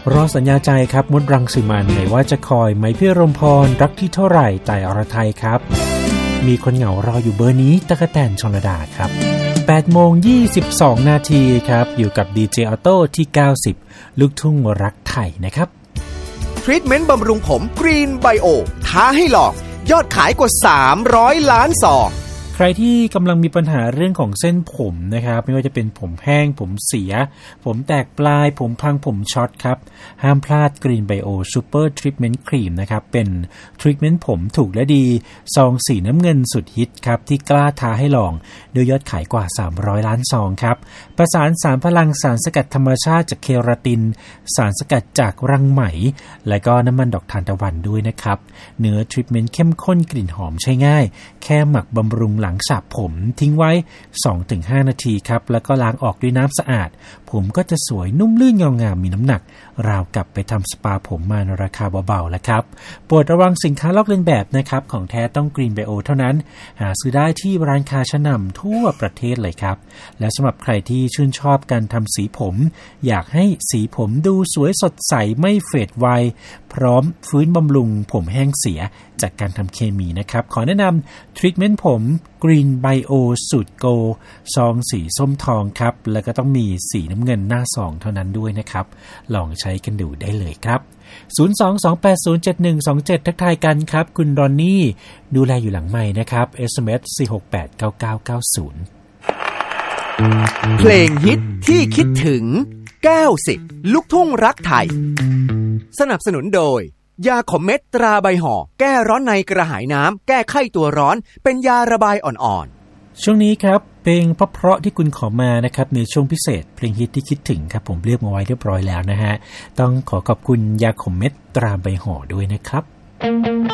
รอสัญญาใจครับมดรังสิมันไหนว่าจะคอยไหมพี่รมพรรักที่เท่าไหร่แต่อรไทยครับมีคนเหงารออยู่เบอร์นี้ตะกะแตนชลดาครับ8:22 นาทีครับอยู่กับดีเจออโต้ที่90ลูกทุ่งรักไทยนะครับทรีทเมนต์บำรุงผมกรีนไบโอท้าให้ลองยอดขายกว่า300ล้านซองใครที่กำลังมีปัญหาเรื่องของเส้นผมนะครับไม่ว่าจะเป็นผมแห้งผมเสียผมแตกปลายผมพังผมช็อตครับห้ามพลาด Green Bio Super Treatment Cream นะครับเป็นทรีทเมนต์ผมถูกและดีซองสีน้ำเงินสุดฮิตครับที่กล้าท้าให้ลองโดยยอดขายกว่า300ล้านซองครับประสานสารพลังสารสกัดธรรมชาติจากเคราตินสารสกัดจากรังไหมและก็น้ำมันดอกทานตะวันด้วยนะครับเนื้อทรีทเมนต์เข้มข้นกลิ่นหอมใช้ง่ายแค่หมักบำรุงหลังสระผมทิ้งไว้ 2-5 นาทีครับแล้วก็ล้างออกด้วยน้ำสะอาดผมก็จะสวยนุ่มลื่นเงางามมีน้ำหนักราวกับไปทำสปาผมมาในราคาเบาๆแล้วครับโปรดระวังสินค้าลอกเลียนแบบนะครับของแท้ต้อง Green Bio เท่านั้นหาซื้อได้ที่ร้านค้าชั้นนำทั่วประเทศเลยครับและสำหรับใครที่ชื่นชอบการทำสีผมอยากให้สีผมดูสวยสดใสไม่เฟดไวพร้อมฟื้นบำรุงผมแห้งเสียจากการทำเคมีนะครับขอแนะนำทรีทเมนต์ผม Green Bio สูตรโกซองสีส้มทองครับแล้วก็ต้องมีสีน้ำเงินหน้าซองเท่านั้นด้วยนะครับลองใช้กันดูได้เลยครับ022807127ทักทายกันครับคุณรอนนี่ดูแลอยู่หลังไมค์นะครับ SMS 4689990 เพลงฮิตที่คิดถึง90ลูกทุ่งรักไทยสนับสนุนโดยยาขมเม็ดตราใบห่อแก้ร้อนในกระหายน้ำแก้ไข้ตัวร้อนเป็นยาระบายอ่อนๆช่วงนี้ครับเพลงเพราะๆที่คุณขอมานะครับในช่วงพิเศษเพลงฮิตที่คิดถึงครับผมเลือกมาไว้เรียบร้อยแล้วนะฮะต้องขอบคุณยาขมเม็ดตราใบห่อด้วยนะครับ